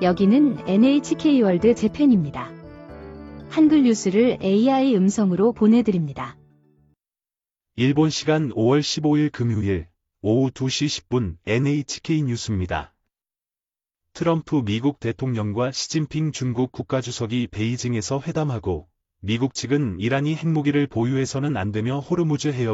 여기는 NHK월드 재팬입니다. 한글 뉴스를 AI 음성으로 보내드립니다. 일본 시간 5월 15일 금요일 오후 2시 10분 NHK 뉴스입니다. 트럼프 미국 대통령과 시진핑 중국 국가주석이 베이징에서 회담하고 미국 측은 이란이 핵무기를 보유해서는 안 되며 호르무즈 해협